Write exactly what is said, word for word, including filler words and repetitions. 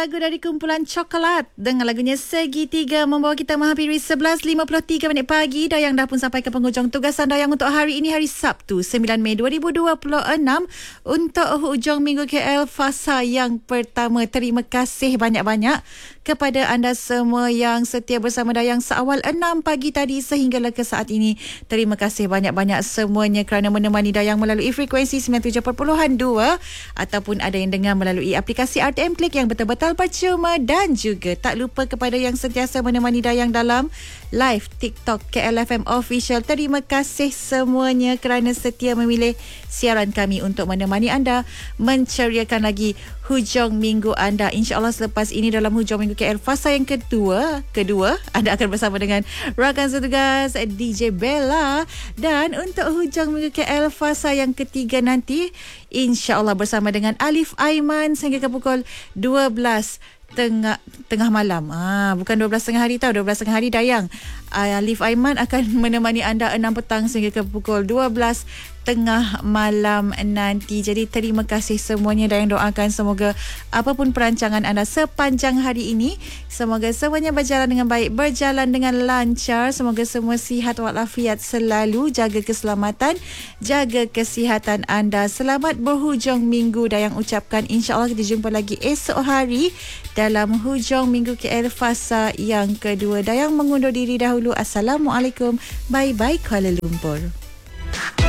lagu dari kumpulan Coklat dengan lagunya Segitiga membawa kita menghampiri sebelas lima puluh tiga minit pagi. Dayang dah pun sampai ke penghujung tugasan Dayang untuk hari ini, hari Sabtu sembilan Mei dua ribu dua puluh enam, untuk hujung minggu K L fasa yang pertama. Terima kasih banyak-banyak kepada anda semua yang setia bersama Dayang seawal enam pagi tadi sehinggalah ke saat ini. Terima kasih banyak-banyak semuanya kerana menemani Dayang melalui frekuensi sembilan puluh tujuh perpuluhan dua ataupun ada yang dengar melalui aplikasi R T M Klik yang betul-betul percuma, dan juga tak lupa kepada yang sentiasa menemani Dayang dalam live TikTok K L F M Official. Terima kasih semuanya kerana setia memilih siaran kami untuk menemani anda menceriakan lagi hujung minggu anda. InsyaAllah selepas ini dalam hujung minggu K L fasa yang kedua, kedua anda akan bersama dengan rakan setugas D J Bella, dan untuk hujung minggu K L fasa yang ketiga nanti InsyaAllah bersama dengan Alif Aiman sehingga ke pukul dua belas tengah tengah malam. Ah, bukan dua belas tengah hari tau, dua belas tengah hari Dayang. Uh, Alif Aiman akan menemani anda enam petang sehingga ke pukul dua belas tengah malam nanti. Jadi terima kasih semuanya dan doakan semoga apapun perancangan anda sepanjang hari ini, semoga semuanya berjalan dengan baik, berjalan dengan lancar. Semoga semua sihat walafiat selalu, jaga keselamatan, jaga kesihatan anda. Selamat berhujung minggu Dayang ucapkan. InsyaAllah kita jumpa lagi esok hari dalam hujung minggu K L fasa yang kedua. Dayang mengundur diri dahulu. Assalamualaikum. Bye-bye Kuala Lumpur.